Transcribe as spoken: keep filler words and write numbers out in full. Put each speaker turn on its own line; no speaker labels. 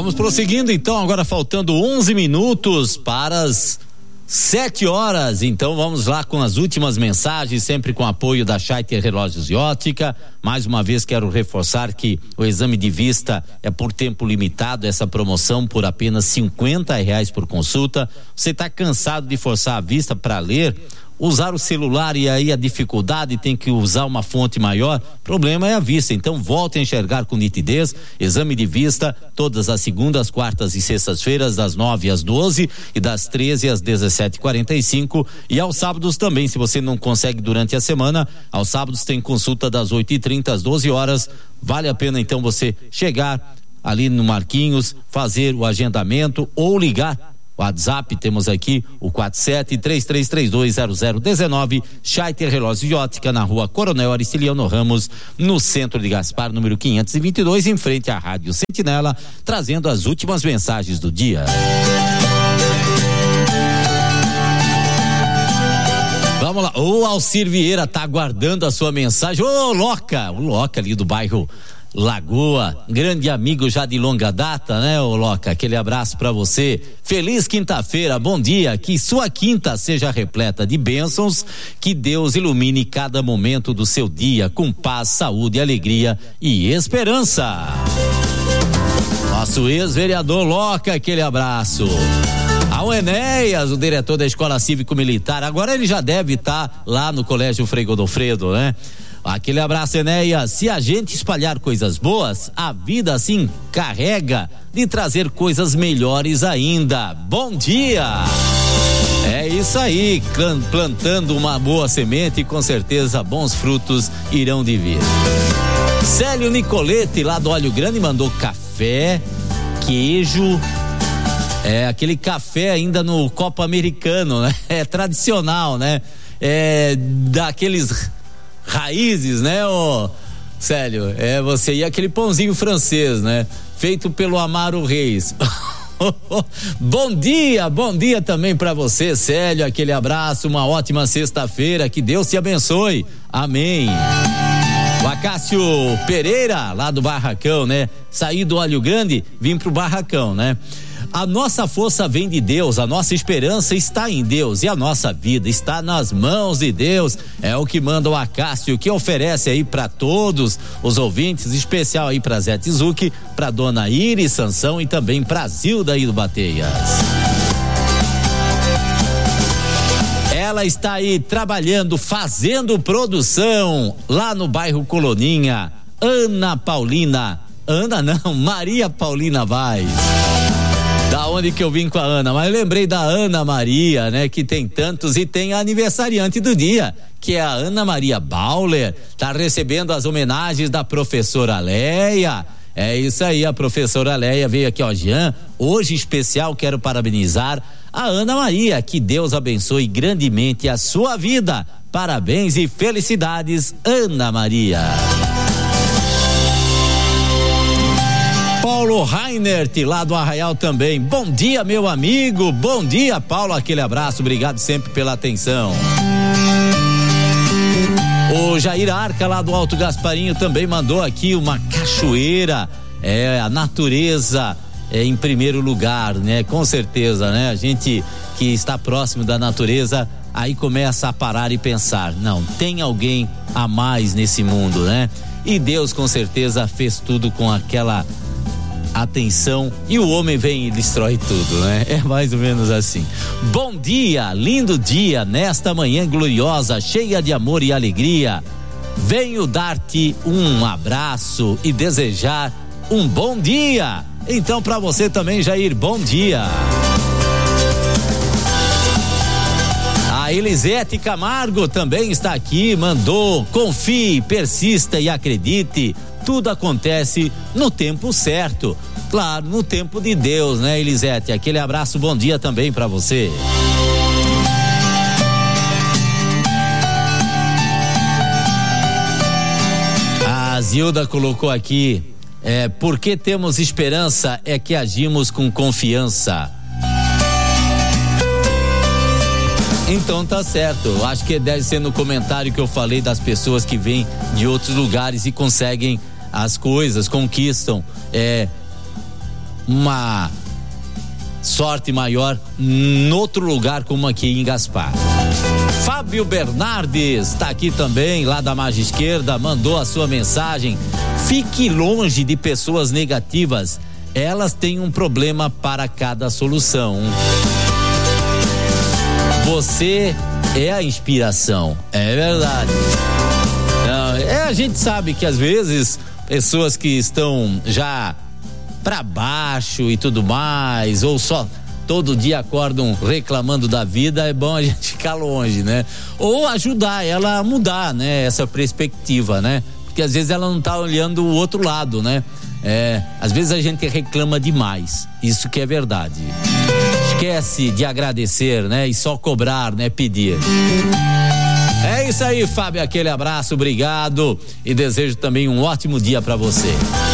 Vamos prosseguindo então, agora faltando onze minutos para as sete horas, então vamos lá com as últimas mensagens, sempre com apoio da Scheiter Relógios e Ótica. Mais uma vez quero reforçar que o exame de vista é por tempo limitado, essa promoção por apenas cinquenta reais por consulta. Você está cansado de forçar a vista para ler, usar o celular e aí a dificuldade, tem que usar uma fonte maior, problema é a vista, então volte a enxergar com nitidez. Exame de vista todas as segundas, quartas e sextas-feiras, das nove às doze e das treze às dezessete e quarenta e cinco, e aos sábados também, se você não consegue durante a semana, aos sábados tem consulta das oito e trinta às doze horas. Vale a pena então você chegar ali no Marquinhos, fazer o agendamento ou ligar. WhatsApp, temos aqui o quatro sete três três três dois zero zero um nove, Scheiter Relógios e Ótica, na rua Coronel Aristiliano Ramos, no centro de Gaspar, número quinhentos e vinte e dois, em frente à Rádio Sentinela, trazendo as últimas mensagens do dia. Vamos lá, o Alcir Vieira tá aguardando a sua mensagem. Ô, Loca, o Loca ali do bairro Lagoa, grande amigo já de longa data, né, ô Loca? Aquele abraço pra você. Feliz quinta-feira, bom dia, que sua quinta seja repleta de bênçãos, que Deus ilumine cada momento do seu dia com paz, saúde, alegria e esperança. Nosso ex-vereador Loca, aquele abraço. Ao Enéas, o diretor da Escola Cívico-Militar, agora ele já deve estar tá lá no Colégio Frei Godofredo, né? Aquele abraço, Enéas. Se a gente espalhar coisas boas, a vida assim carrega de trazer coisas melhores ainda. Bom dia! É isso aí, plantando uma boa semente e com certeza bons frutos irão de vir. Célio Nicolete, lá do Olho Grande, mandou café, queijo, é aquele café ainda no copo americano, né? É tradicional, né? É daqueles raízes, né, ô Célio? É você e aquele pãozinho francês, né? Feito pelo Amaro Reis. Bom dia, bom dia também pra você, Célio, aquele abraço, uma ótima sexta-feira, que Deus te abençoe, amém. O Acácio Pereira, lá do Barracão, né? Saí do Olho Grande, vim pro Barracão, né? A nossa força vem de Deus, a nossa esperança está em Deus e a nossa vida está nas mãos de Deus. É o que manda o Acácio, que oferece aí para todos os ouvintes, especial aí para Zé Tizuki, para dona Iris Sansão e também para Zilda aí do Bateias. Ela está aí trabalhando, fazendo produção lá no bairro Coloninha. Ana Paulina, Ana não, Maria Paulina Vaz. Da onde que eu vim com a Ana, mas lembrei da Ana Maria, né? Que tem tantos, e tem a aniversariante do dia, que é a Ana Maria Bauler, tá recebendo as homenagens da professora Leia. É isso aí, a professora Leia veio aqui, ó, Jean, hoje especial quero parabenizar a Ana Maria, que Deus abençoe grandemente a sua vida. Parabéns e felicidades, Ana Maria. Paulo Reinert, lá do Arraial também. Bom dia, meu amigo. Bom dia, Paulo. Aquele abraço. Obrigado sempre pela atenção. O Jair Arca, lá do Alto Gasparinho, também mandou aqui uma cachoeira. É, a natureza é em primeiro lugar, né? Com certeza, né? A gente que está próximo da natureza, aí começa a parar e pensar, não, tem alguém a mais nesse mundo, né? E Deus com certeza fez tudo com aquela atenção, e o homem vem e destrói tudo, né? É mais ou menos assim. Bom dia, lindo dia, nesta manhã gloriosa, cheia de amor e alegria. Venho dar-te um abraço e desejar um bom dia. Então, para você também, Jair, bom dia. A Elisete Camargo também está aqui, mandou: confie, persista e acredite. Tudo acontece no tempo certo, claro, no tempo de Deus, né, Elisete? Aquele abraço, bom dia também para você. A Zilda colocou aqui, é, porque temos esperança é que agimos com confiança. Então tá certo, acho que deve ser no comentário que eu falei das pessoas que vêm de outros lugares e conseguem as coisas, conquistam, é, uma sorte maior em outro lugar como aqui em Gaspar. Fábio Bernardes está aqui também, lá da margem esquerda, mandou a sua mensagem. Fique longe de pessoas negativas, elas têm um problema para cada solução. Você é a inspiração, é verdade. Não, é, a gente sabe que às vezes pessoas que estão já para baixo e tudo mais, ou só todo dia acordam reclamando da vida, é bom a gente ficar longe, né? Ou ajudar ela a mudar, né? Essa perspectiva, né? Porque às vezes ela não tá olhando o outro lado, né? É, às vezes a gente reclama demais, isso que é verdade. Esquece de agradecer, né? E só cobrar, né? Pedir. É isso aí, Fábio, aquele abraço, obrigado e desejo também um ótimo dia para você.